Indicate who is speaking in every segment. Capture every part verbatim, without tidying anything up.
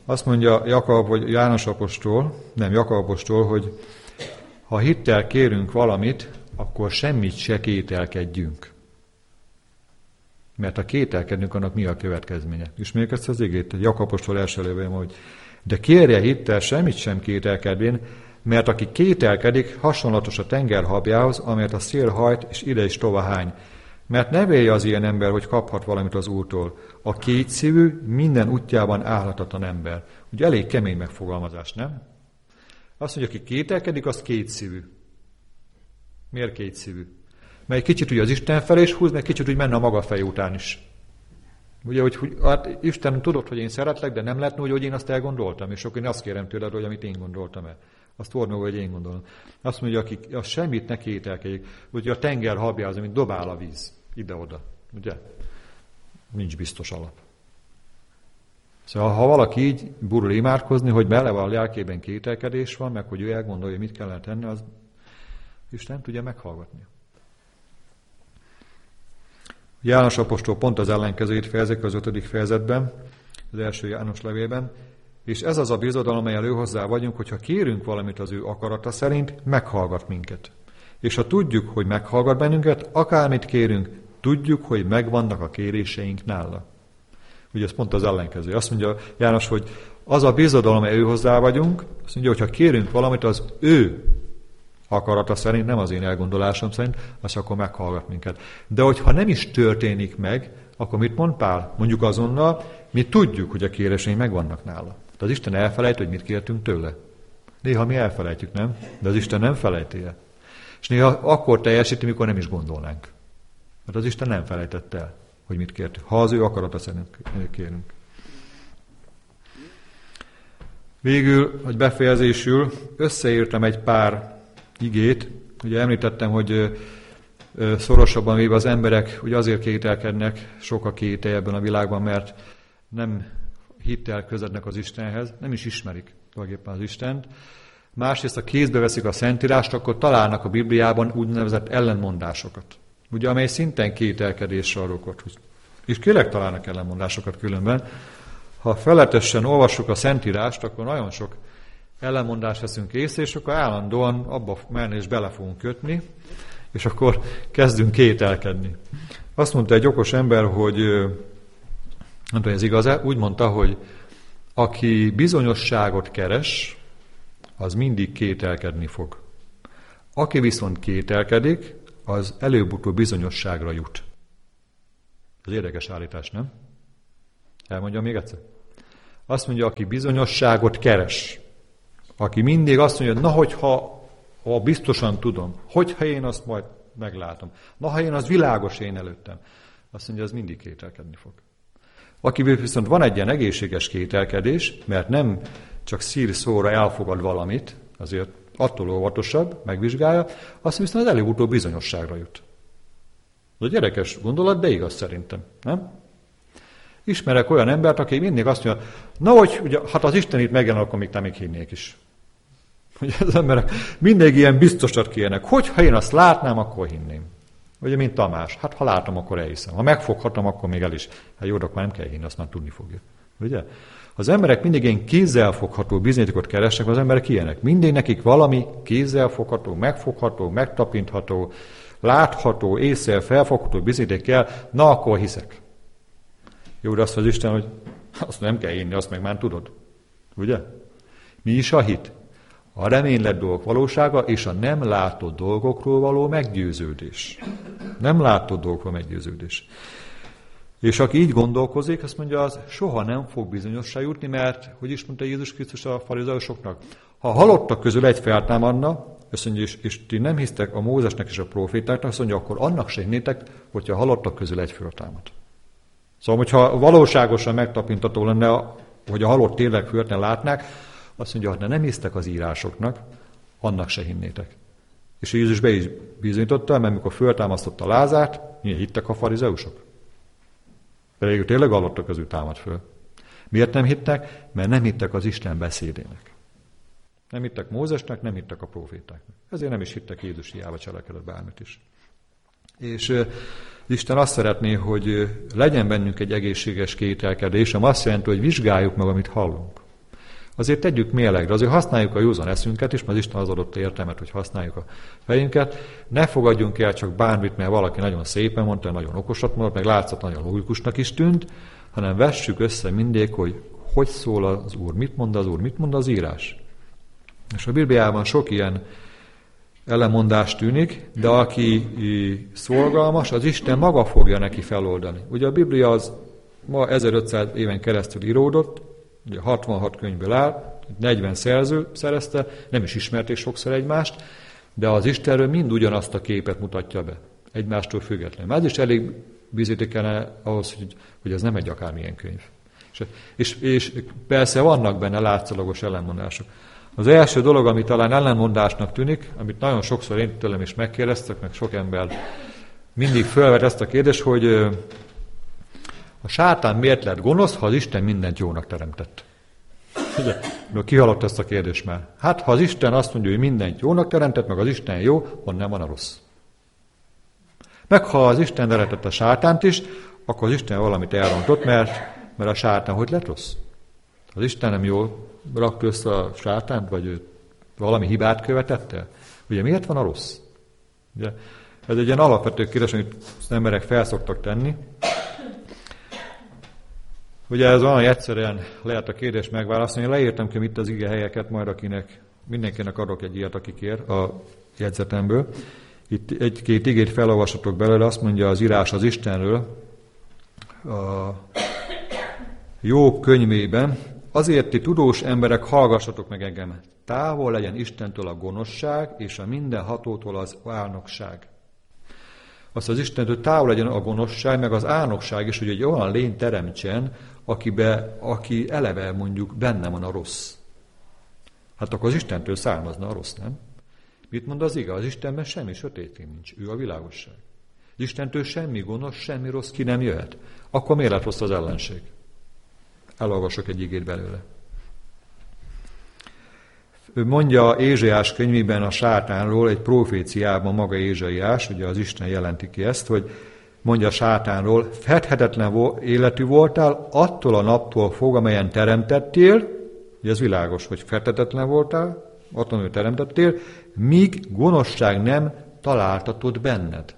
Speaker 1: Azt mondja Jakab, vagy János apostol, nem Jakab apostol, hogy ha hittel kérünk valamit, akkor semmit se kételkedjünk. Mert ha kételkedünk, annak mi a következménye? Ismerjük ezt az igét? Jakab apostol első levélben, hogy de kérje hittel, semmit sem kételkedvén, mert aki kételkedik, hasonlatos a tengerhabjához, amelyet a szél hajt, és ide is tova hány. Mert ne vélje az ilyen ember, hogy kaphat valamit az Úrtól. A kétszívű, minden útjában állhatatlan ember. Ugye elég kemény megfogalmazás, nem? Azt mondja, aki kételkedik, az kétszívű. Miért kétszívű? Mert egy kicsit ugye az Isten felé is húz, meg kicsit úgy menne a maga fej után is. Ugye, hogy, hogy hát Isten tudod, hogy én szeretlek, de nem lehetne úgy, hogy én azt elgondoltam, és akkor én azt kérem tőled, hogy amit én gondoltam el. Azt volna, hogy én gondolom. Azt mondja, aki az semmit ne kételkedik, hogy a tenger habjához, amit dobál a víz ide-oda. Ugye? Nincs biztos alap. Szóval, ha valaki így burul imádkozni, hogy beleve a lelkében kételkedés van, meg hogy ő elgondolja, mit kellene tenni, az Isten nem tudja meghallgatni. János apostol pont az ellenkezőjét fejezik az ötödik fejezetben, az első János levélben, és ez az a bizodalom, amellyel ő hozzá vagyunk, hogyha kérünk valamit az ő akarata szerint, meghallgat minket. És ha tudjuk, hogy meghallgat bennünket, akármit kérünk, tudjuk, hogy megvannak a kéréseink nála. Ugye ez pont az ellenkező. Azt mondja János, hogy az a bizodalom, amely ő hozzá vagyunk, azt mondja, hogy ha kérünk valamit, az ő akarata szerint, nem az én elgondolásom szerint, az akkor meghallgat minket. De hogyha nem is történik meg, akkor mit mond Pál? Mondjuk azonnal, mi tudjuk, hogy a kéréseink megvannak nála. De az Isten elfelejt, hogy mit kértünk tőle. Néha mi elfelejtjük, nem? De az Isten nem felejti el. És néha akkor teljesíti, mikor nem is gondolnánk. Mert az Isten nem felejtett el, hogy mit kértünk, ha az ő akarata szerint kérünk. Végül, hogy befejezésül, összeírtam egy pár igét. Ugye említettem, hogy szorosabban véve az emberek ugye azért kételkednek, sok a kételj ebben a világban, mert nem hittel közednek az Istenhez, nem is ismerik tulajdonképpen az Istent. Másrészt, ha kézbe veszik a Szentírást, akkor találnak a Bibliában úgynevezett ellenmondásokat, ugye, amely szinten kételkedésre ad okot. És kérlek találnak ellenmondásokat különben. Ha felületesen olvassuk a Szentírást, akkor nagyon sok ellenmondást veszünk észre, és akkor állandóan abba menni és bele fogunk kötni, és akkor kezdünk kételkedni. Azt mondta egy okos ember, hogy nem tudom, ez igaz-e, úgy mondta, hogy aki bizonyosságot keres, az mindig kételkedni fog. Aki viszont kételkedik, az előbb-utóbb bizonyosságra jut. Ez érdekes állítás, nem? Elmondjam még egyszer. Azt mondja, aki bizonyosságot keres, aki mindig azt mondja, na hogyha ha biztosan tudom, hogyha én azt majd meglátom, na ha én az világos én előttem, azt mondja, az mindig kételkedni fog. Aki viszont van egy ilyen egészséges kételkedés, mert nem csak szír-szóra elfogad valamit, azért attól óvatosabb, megvizsgálja, azt viszont az előbb-utóbb bizonyosságra jut. Ez egy érdekes gondolat, de igaz szerintem, nem? Ismerek olyan embert, aki mindig azt mondja, na hogy, ugye, hát az Isten itt megjelen, akkor még te még hinnék is. Ugye az emberek mindig ilyen biztosat kérnek, hogyha én azt látnám, akkor hinném. Ugye, mint Tamás, hát ha látom, akkor elhiszem. Ha megfoghatom, akkor még el is. Hát jó, akkor már nem kell hinni, azt már tudni fogja. Ugye? Az emberek mindig ilyen kézzelfogható bizonyítékot keresnek, az emberek ilyenek. Mindig nekik valami kézzelfogható, megfogható, megtapintható, látható, észre felfogható bizonyíték kell, na akkor hiszek. Jó, de azt az Isten, hogy azt nem kell hinni, azt meg már tudod. Ugye? Mi is a hit? A reménylett dolgok valósága és a nem látott dolgokról való meggyőződés. Nem látott dolgokról meggyőződés. És aki így gondolkozik, azt mondja, az soha nem fog bizonyosra jutni, mert, hogy is mondta Jézus Krisztus a farizeusoknak, ha halottak közül egy feltámadna, azt mondja, és, és ti nem hisztek a Mózesnek és a profétáknak, azt mondja, akkor annak se hinnétek, hogyha halottak közül egy feltámad. Szóval, hogyha valóságosan megtapintató lenne, hogy a halott tényleg föltne látnák, azt mondja, ha nem hisztek az írásoknak, annak se hinnétek. És Jézus be is bizonyította, mert amikor föltámasztotta Lázárt, milyen hittek a farizeusok? Pedig ő tényleg halottak közül támad föl. Miért nem hittek? Mert nem hittek az Isten beszédének. Nem hittek Mózesnek, nem hittek a profétáknak. Ezért nem is hittek Jézus, hiába cselekedett bármit is. És uh, Isten azt szeretné, hogy uh, legyen bennünk egy egészséges kételkedés, ami azt jelenti, hogy vizsgáljuk meg, amit hallunk. azért tegyük mérlegre, azért használjuk a józan eszünket is, mert az Isten az adott értelmet, hogy használjuk a fejünket. Ne fogadjunk el csak bármit, mert valaki nagyon szépen mondta, nagyon okosat mondott, meg látszott nagyon logikusnak is tűnt, hanem vessük össze mindig, hogy hogy szól az Úr, mit mond az Úr, mit mond az írás. És a Bibliában sok ilyen ellenmondás tűnik, de aki szolgalmas, az Isten maga fogja neki feloldani. Ugye a Biblia az ma ezerötszáz éven keresztül íródott, ugye hatvanhat könyvből áll, negyven szerző szerezte, nem is ismerték sokszor egymást, de az Istenről mind ugyanazt a képet mutatja be, egymástól függetlenül. Ez is elég bizonyíték kellene ahhoz, hogy, hogy ez nem egy akármilyen könyv. És, és, és persze vannak benne látszólagos ellenmondások. Az első dolog, ami talán ellenmondásnak tűnik, amit nagyon sokszor én tőlem is megkérdeztek, meg sok ember mindig felvet ezt a kérdést, hogy a sátán miért lett gonosz, ha az Isten mindent jónak teremtett? De kihalott ezt a kérdést már. Hát, ha az Isten azt mondja, hogy mindent jónak teremtett, meg az Isten jó, onnan van a rossz. Meg ha az Isten teremtett a sátánt is, akkor az Isten valamit elrontott, mert, mert a sátán hogy lett rossz? Az Isten nem jól rakta össze a sátánt, vagy ő valami hibát követett el? Ugye miért van a rossz? Ugye, ez egy ilyen alapvető kérdés, amit az emberek felszoktak tenni. Ugye ez olyan egyszerűen lehet a kérdést megválaszolni. Leírtam ki itt az ige helyeket, majd akinek, mindenkinek adok egy ilyet, aki kér a jegyzetemből. Itt egy-két igét felolvasatok belőle, azt mondja az írás az Istenről, a Jobb könyvében, azért ti tudós emberek, hallgassatok meg engem. Távol legyen Istentől a gonoszság, és a mindenhatótól az álnokság. Azt az Istentől távol legyen a gonoszság, meg az álnokság is, hogy egy olyan lény teremtsen, akibe, aki eleve mondjuk benne van a rossz. Hát akkor az Istentől származna a rossz, nem? Mit mond az ige? Az Istenben semmi sötétség nincs. Ő a világosság. Az Istentől semmi gonosz, semmi rossz ki nem jöhet. Akkor miért lett rossz az ellenség? Elolvasok egy igét belőle. Ő mondja Ézsaiás könyvében a sátánról, egy proféciában maga Ézsaiás, ugye az Isten jelenti ki ezt, hogy mondja a sátánról, fedhetetlen életű voltál, attól a naptól fog, amelyen teremtettél, ugye ez világos, hogy fedhetetlen voltál, attól, hogy teremtettél, míg gonoszság nem találtatod benned.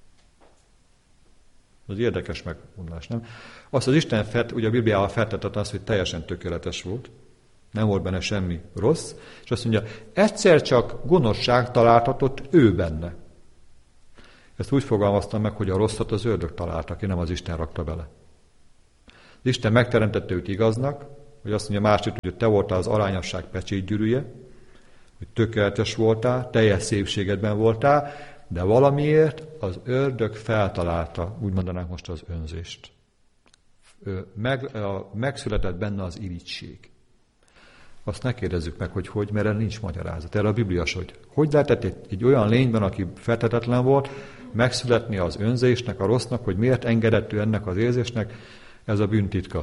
Speaker 1: Az érdekes megmondás, nem? Azt az Isten fed, ugye a Bibliában feltetett azt, hogy teljesen tökéletes volt, nem volt benne semmi rossz, és azt mondja, egyszer csak gonoszság találtatott ő benne. Ezt úgy fogalmaztam meg, hogy a rosszat az ördög találta ki, nem az Isten rakta bele. Az Isten megteremtette őt igaznak, hogy azt mondja másik, hogy te voltál az arányosság pecsétgyűrűje, hogy tökéletes voltál, teljes szépségedben voltál, de valamiért az ördög feltalálta, úgy mondanánk most, az önzést. Meg, a, megszületett benne az irigység. Azt ne kérdezzük meg, hogy hogy, mert erre nincs magyarázat. Erre a Biblia, hogy hogy lehetett egy, egy olyan lényben, aki feltetetlen volt, megszületni az önzésnek, a rossznak, hogy miért engedett ő ennek az érzésnek, ez a bűntitka.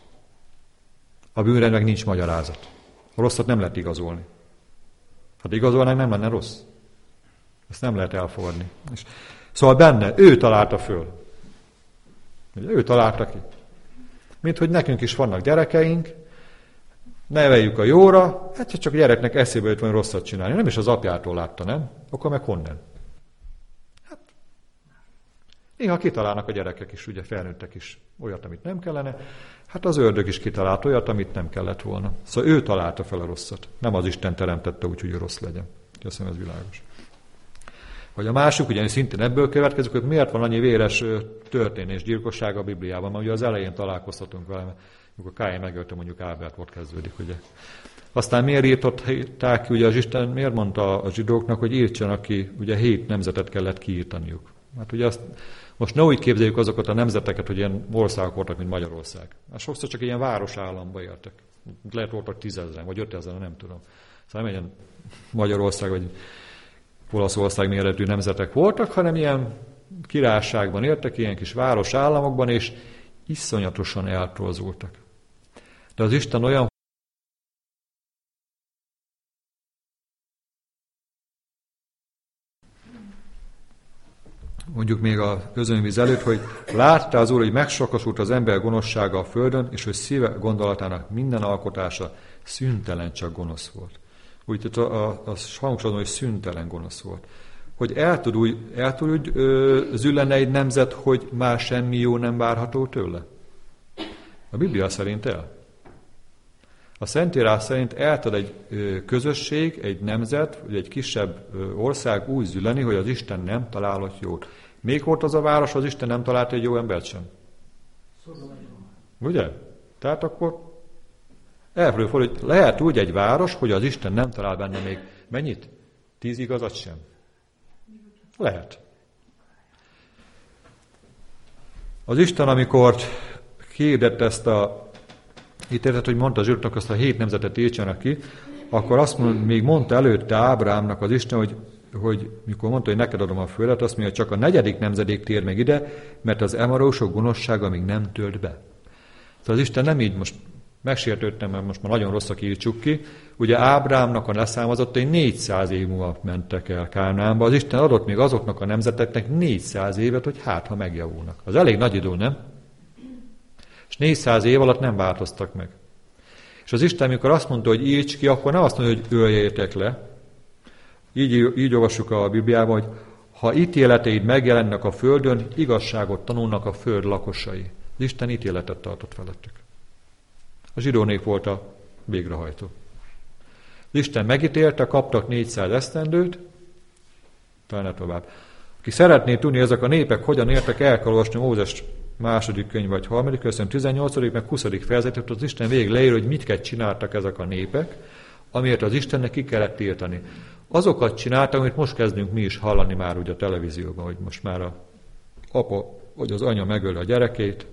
Speaker 1: A bűnre meg nincs magyarázat. A rosszat nem lehet igazolni. Hát igazolnánk, nem lenne rossz. Ezt nem lehet elfogadni. És szóval benne, ő találta föl. Ő találta ki. Mint hogy nekünk is vannak gyerekeink, neveljük a jóra, hát csak a gyereknek eszébe jött valami rosszat csinálni. Nem is az apjától látta, nem? Akkor meg honnan? Hát, néha kitalálnak a gyerekek is, ugye felnőttek is olyat, amit nem kellene. Hát az ördög is kitalált olyat, amit nem kellett volna. Szóval ő találta fel a rosszat. Nem az Isten teremtette úgy, hogy rossz legyen. Köszönöm, ez világos. Vagy a másik, ugye szintén ebből következik, hogy miért van annyi véres történés, gyilkosság a Bibliában, mert ugye az elején találkoztatunk vele, amikor Káin megölte mondjuk Ábelt, ott kezdődik, ugye. Aztán miért írtották ki, ugye az Isten miért mondta a zsidóknak, hogy írtsanak ki, ugye hét nemzetet kellett kiírtaniuk. Hát ugye azt, most ne úgy képzeljük azokat a nemzeteket, hogy ilyen országok voltak, mint Magyarország. Hát sokszor csak ilyen városállamba éltek. Lehet voltak tízezren, vagy ötezren, nem tudom. Szóval nem ilyen Magyarország, vagy Olaszország méretű nemzetek voltak, hanem ilyen királyságban éltek, ilyen kis városállamokban, és iszonyatosan eltorzultak. De az Isten olyan, mondjuk még a közönvíz előtt, hogy látta az Úr, hogy megsokosult az ember gonoszsága a földön, és hogy szíve gondolatának minden alkotása szüntelen csak gonosz volt. Úgy, tehát a, a, a hangsúlyozom, hogy szüntelen gonosz volt. Hogy el tud úgy, el tud úgy ö, züllene egy nemzet, hogy már semmi jó nem várható tőle? A Biblia szerint el. A Szentírás szerint el tud egy ö, közösség, egy nemzet, vagy egy kisebb ö, ország úgy zülleni, hogy az Isten nem találhat jót. Még volt az a város, az Isten nem talált egy jó embert sem. Ugye? Tehát akkor elfordul, hogy lehet úgy egy város, hogy az Isten nem talál benne még mennyit? Tíz igazat sem. Lehet. Az Isten, amikor kihirdette ezt a ítéletet, hogy mondta Zsírnak azt a hét nemzetet írtsanak ki, akkor azt mond, még mondta előtte Ábrahámnak az Isten, hogy, hogy mikor mondta, hogy neked adom a földet, azt mondja, hogy csak a negyedik nemzedék tér meg ide, mert az emarósok gonoszsága még nem tölt be. Tehát az Isten nem így most megsértődtem, mert most már nagyon rosszak írtsuk ki. Ugye Ábrahámnak a leszármazottai négyszáz év múlva mentek el Kánaánba. Az Isten adott még azoknak a nemzeteknek négyszáz évet, hogy hát, ha megjavulnak. Az elég nagy idő, nem? És négyszáz év alatt nem változtak meg. És az Isten, mikor azt mondta, hogy írts ki, akkor nem azt mondja, hogy öljétek le. Így, így olvassuk a Bibliában, hogy ha ítéleteid megjelennek a földön, igazságot tanulnak a föld lakosai. Az Isten ítéletet tartott felettük. A zsidó nép volt a végrehajtó. Az Isten megítélte, kaptak négyszáz esztendőt, talán tovább. Aki szeretné tudni, ezek a népek hogyan értek, el kell olvasni Mózes második könyv vagy harmadik, köszönöm tizennyolcadik meg huszadik fejezetet, az Isten végig leír, hogy mit kell csináltak ezek a népek, amiért az Istennek ki kellett tiltani. Azokat csináltak, amit most kezdünk mi is hallani már ugye a televízióban, hogy most már a apa vagy az anya megöl a gyerekét,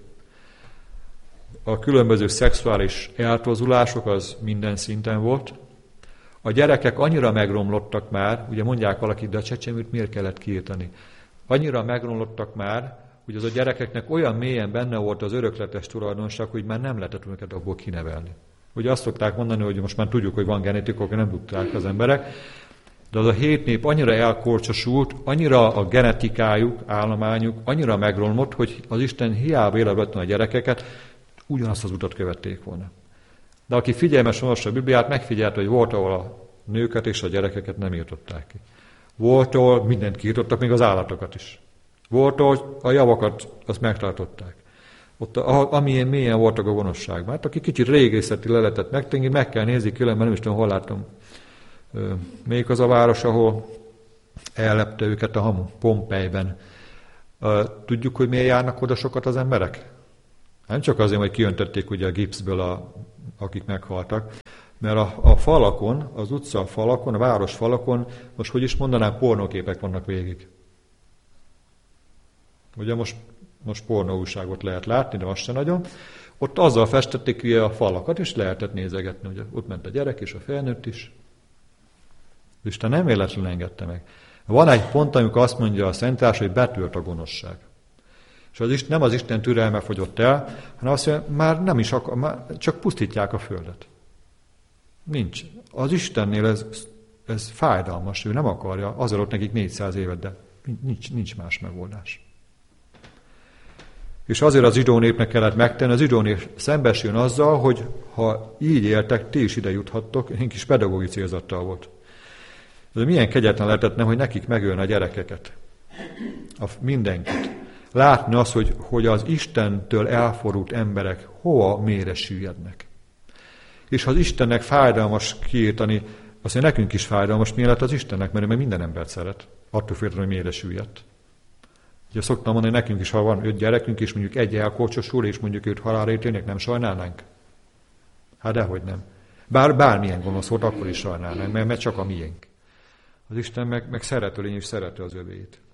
Speaker 1: a különböző szexuális eltozulások az minden szinten volt. A gyerekek annyira megromlottak már, ugye mondják valakit, de a csecsemőt miért kellett kiirtani? Annyira megromlottak már, hogy az a gyerekeknek olyan mélyen benne volt az örökletes tulajdonság, hogy már nem lehetett őket abból kinevelni. Ugye azt szokták mondani, hogy most már tudjuk, hogy van genetikok, nem tudták az emberek, de az a hét nép annyira elkorcsosult, annyira a genetikájuk, állományuk, annyira megromlott, hogy az Isten hiába életben a gyerekeket, ugyanazt az utat követték volna. De aki figyelmes olvassa a Bibliát, megfigyelte, hogy volt, ahol a nőket és a gyerekeket nem írtották ki. Volt, ahol mindent kiírtottak, még az állatokat is. Volt, ahol a javakat azt megtartották. Ott a, amilyen mélyen voltak a gonoszságban. Hát aki kicsit régészeti leletet megtenni, meg kell nézni, különben nem is tudom, hol láttam. Még az a város, ahol ellepte őket a hamu, Pompejben. Tudjuk, hogy miért járnak oda sokat az emberek? Nem csak azért, hogy kijöntötték ugye a gipszből, a, akik meghaltak, mert a, a falakon, az utca falakon, a város falakon, most hogy is mondanám, pornóképek vannak végig. Ugye most, most pornóújságot lehet látni, de azt se nagyon. Ott azzal festették ki a falakat, és lehetett nézegetni, ugye ott ment a gyerek és a felnőtt is. Isten nem véletlenül engedte meg. Van egy pont, amikor azt mondja a Szentírás, hogy betört a gonoszság. És az Isten, nem az Isten türelme fogyott el, hanem azt mondja, már nem is akar, már csak pusztítják a földet. Nincs. Az Istennél ez, ez fájdalmas, ő nem akarja, az adott nekik négyszáz évet, de nincs, nincs más megoldás. És azért az zsidó népnek kellett megtenni, az zsidó nép szembesül azzal, hogy ha így éltek, ti is ide juthattok, én kis pedagógiai célzattal volt. De milyen kegyetlen lehetett, nem, hogy nekik megölne a gyerekeket. A mindenkit. Látni azt, hogy, hogy az Istentől elforult emberek hova mélyre süllyednek. És ha az Istennek fájdalmas kiírtani, azt mondja, nekünk is fájdalmas, miért lett az Istennek, mert ő meg minden embert szeret. Attól féltem, hogy mélyre süllyedt. Ugye szoktam mondani, hogy nekünk is, ha van öt gyerekünk, és mondjuk egy elkorcsosul, és mondjuk őt halálra ítélnék, nem sajnálnánk? Hát dehogy nem. Bár bármilyen gonosz volt, akkor is sajnálnánk, mert, mert csak a miénk. Az Isten meg, meg szerető lény, és szereti az övéit.